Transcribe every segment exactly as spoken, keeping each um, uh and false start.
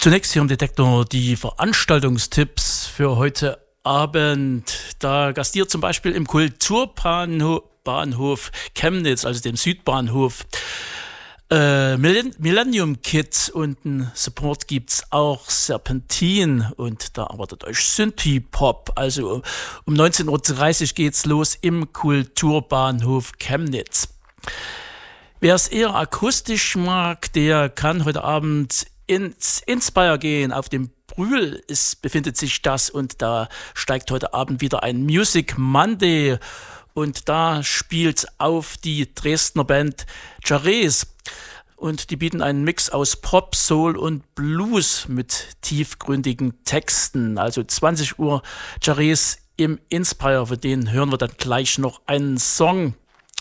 Zunächst hier im Detektor die Veranstaltungstipps für heute Abend. Da gastiert zum Beispiel im Kulturbahnhof Bahnhof Chemnitz, also dem Südbahnhof, äh, Millennium Kids, und einen Support gibt's auch Serpentin, und da erwartet euch Synthie-Pop. Also um neunzehn Uhr dreißig geht's los im Kulturbahnhof Chemnitz. Wer es eher akustisch mag, der kann heute Abend ins Inspire gehen. Auf dem Brühl ist, befindet sich das, und da steigt heute Abend wieder ein Music Monday, und da spielt auf die Dresdner Band Jarez, und die bieten einen Mix aus Pop, Soul und Blues mit tiefgründigen Texten. Also zwanzig Uhr Jarez im Inspire, für den hören wir dann gleich noch einen Song.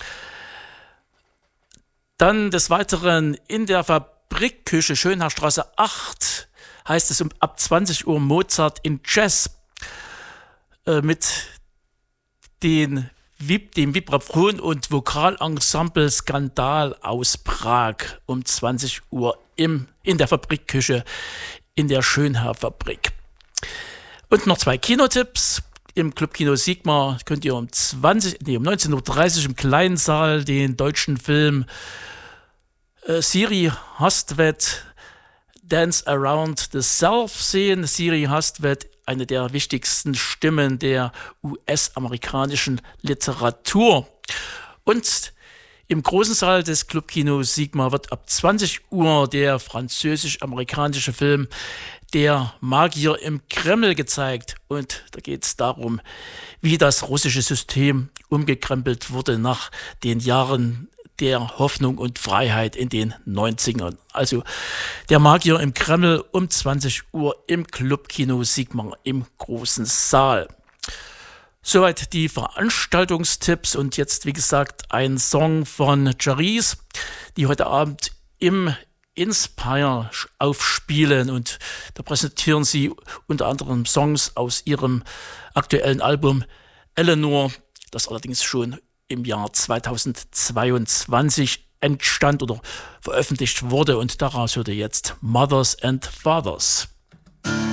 Dann des Weiteren in der Fabrikküche Schönherstraße acht heißt es um ab zwanzig Uhr Mozart in Jazz äh, mit den, dem Vibraphon- und Vokalensemble Skandal aus Prag um zwanzig Uhr im, in der Fabrikküche in der Schönherr-Fabrik. Und noch zwei Kinotipps. Im Clubkino Sigma könnt ihr um, zwanzig, nee, um neunzehn Uhr dreißig im kleinen Saal den deutschen Film äh, Siri Hustvedt Dance Around the Self sehen. Siri Hustvedt, eine der wichtigsten Stimmen der U S-amerikanischen Literatur. Und im großen Saal des Clubkino Sigma wird ab zwanzig Uhr der französisch-amerikanische Film Der Magier im Kreml gezeigt. Und da geht es darum, wie das russische System umgekrempelt wurde nach den Jahren der Hoffnung und Freiheit in den neunzigern. Also Der Magier im Kreml um zwanzig Uhr im Clubkino Sigma im großen Saal. Soweit die Veranstaltungstipps, und jetzt, wie gesagt, ein Song von Jarez, die heute Abend im Inspire aufspielen, und da präsentieren sie unter anderem Songs aus ihrem aktuellen Album Eleanor, das allerdings schon im Jahr zweitausendzweiundzwanzig entstand oder veröffentlicht wurde, und daraus hört ihr jetzt Mothers and Fathers.